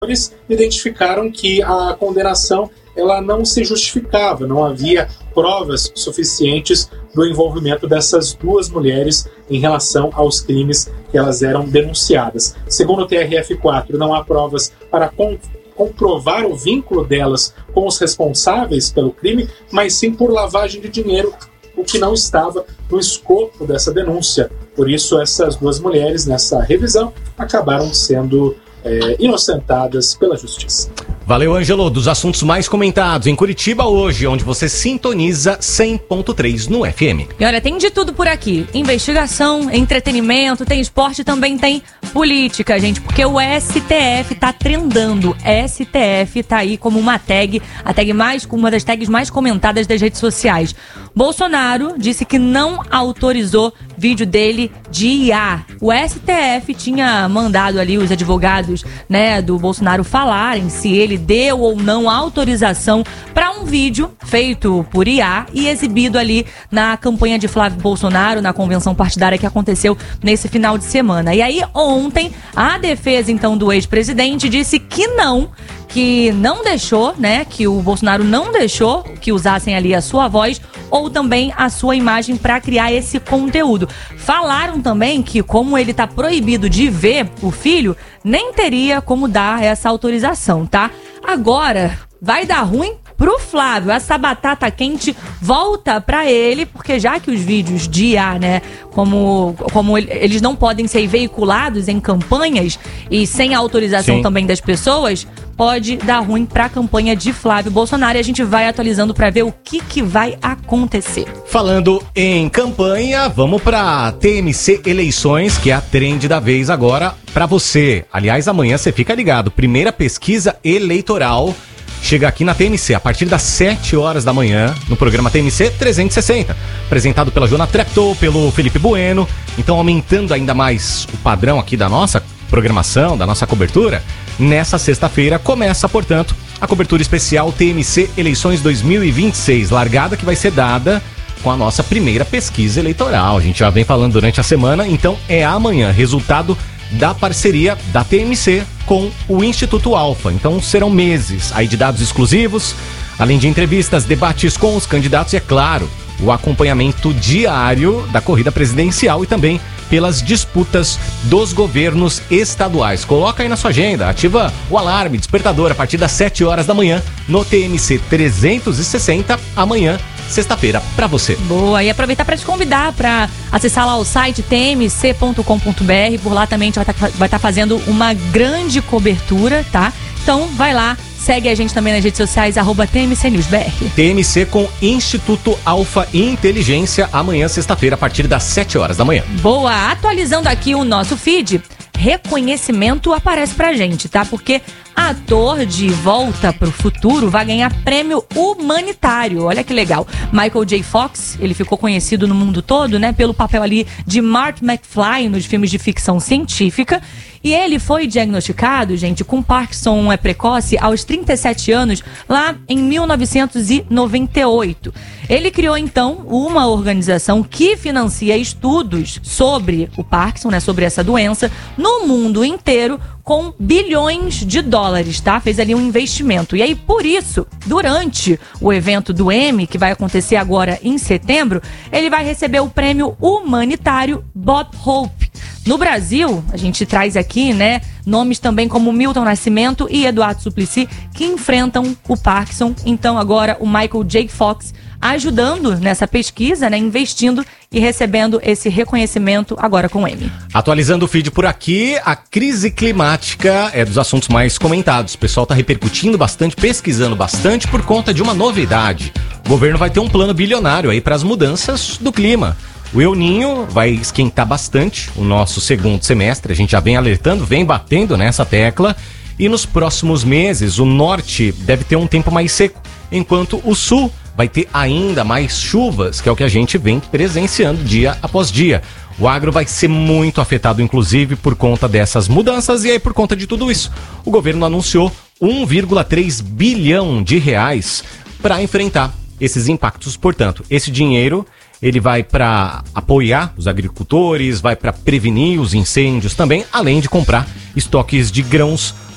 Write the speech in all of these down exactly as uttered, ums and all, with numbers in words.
identificaram que a condenação ela não se justificava, não havia provas suficientes do envolvimento dessas duas mulheres em relação aos crimes que elas eram denunciadas. Segundo o T R F quatro, não há provas para com, comprovar o vínculo delas com os responsáveis pelo crime, mas sim por lavagem de dinheiro, o que não estava no escopo dessa denúncia. Por isso, essas duas mulheres, nessa revisão, acabaram sendo é, inocentadas pela justiça. Valeu, Ângelo. Dos assuntos mais comentados em Curitiba hoje, onde você sintoniza cem ponto três no F M. E olha, tem de tudo por aqui. Investigação, entretenimento, tem esporte, também tem política, gente, porque o S T F tá trendando. S T F tá aí como uma tag, a tag mais, uma das tags mais comentadas das redes sociais. Bolsonaro disse que não autorizou vídeo dele de I A. O S T F tinha mandado ali os advogados, né, do Bolsonaro falarem se ele deu ou não autorização para um vídeo feito por I A e exibido ali na campanha de Flávio Bolsonaro, na convenção partidária que aconteceu nesse final de semana. E aí, ontem, a defesa, então, do ex-presidente disse que não, que não deixou, né, que o Bolsonaro não deixou que usassem ali a sua voz ou também a sua imagem para criar esse conteúdo. Falaram também que, como ele tá proibido de ver o filho, nem teria como dar essa autorização, tá? Agora, vai dar ruim pro Flávio. Essa batata quente volta pra ele, porque já que os vídeos de I A, né, como, como eles não podem ser veiculados em campanhas e sem a autorização Sim. também das pessoas, pode dar ruim pra campanha de Flávio Bolsonaro. E a gente vai atualizando pra ver o que, que vai acontecer. Falando em campanha, vamos pra T M C Eleições, que é a trend da vez agora pra você. Aliás, amanhã você fica ligado. Primeira pesquisa eleitoral chega aqui na T M C a partir das sete horas da manhã, no programa T M C trezentos e sessenta, apresentado pela Joana Treptow, pelo Felipe Bueno. Então, aumentando ainda mais o padrão aqui da nossa programação, da nossa cobertura, nessa sexta-feira começa, portanto, a cobertura especial T M C Eleições dois mil e vinte e seis, largada que vai ser dada com a nossa primeira pesquisa eleitoral. A gente já vem falando durante a semana, então é amanhã, resultado da parceria da T M C com o Instituto Alfa. Então serão meses aí de dados exclusivos, além de entrevistas, debates com os candidatos e, é claro, o acompanhamento diário da corrida presidencial e também pelas disputas dos governos estaduais. Coloca aí na sua agenda, ativa o alarme, despertador, a partir das sete horas da manhã no T M C trezentos e sessenta, amanhã, sexta-feira, pra você. Boa, e aproveitar para te convidar para acessar lá o site t m c ponto com ponto b r. Por lá também a gente vai estar tá fazendo uma grande cobertura, tá? Então vai lá, segue a gente também nas redes sociais, arroba T M C News B R. T M C com Instituto Alfa Inteligência, amanhã, sexta-feira, a partir das sete horas da manhã. Boa, atualizando aqui o nosso feed, reconhecimento aparece pra gente, tá? Porque ator de Volta pro Futuro vai ganhar prêmio humanitário. Olha que legal. Michael J. Fox, ele ficou conhecido no mundo todo, né, pelo papel ali de Marty McFly nos filmes de ficção científica. E ele foi diagnosticado, gente, com Parkinson é precoce aos trinta e sete anos, lá em mil novecentos e noventa e oito. Ele criou, então, uma organização que financia estudos sobre o Parkinson, né, sobre essa doença, no mundo inteiro, com bilhões de dólares, tá? Fez ali um investimento. E aí, por isso, durante o evento do Emmy, que vai acontecer agora em setembro, ele vai receber o prêmio humanitário Bob Hope. No Brasil, a gente traz aqui, né, nomes também como Milton Nascimento e Eduardo Suplicy, que enfrentam o Parkinson. Então, agora, o Michael J. Fox ajudando nessa pesquisa, né, investindo e recebendo esse reconhecimento agora com o Emmy. Atualizando o feed por aqui, a crise climática é dos assuntos mais comentados. O pessoal está repercutindo bastante, pesquisando bastante por conta de uma novidade. O governo vai ter um plano bilionário aí para as mudanças do clima. O El Niño vai esquentar bastante o nosso segundo semestre, a gente já vem alertando, vem batendo nessa tecla, e nos próximos meses o norte deve ter um tempo mais seco, enquanto o sul vai ter ainda mais chuvas, que é o que a gente vem presenciando dia após dia. O agro vai ser muito afetado, inclusive, por conta dessas mudanças, e aí por conta de tudo isso, o governo anunciou um vírgula três bilhão de reais para enfrentar esses impactos. Portanto, esse dinheiro ele vai para apoiar os agricultores, vai para prevenir os incêndios também, além de comprar estoques de grãos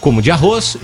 como de arroz,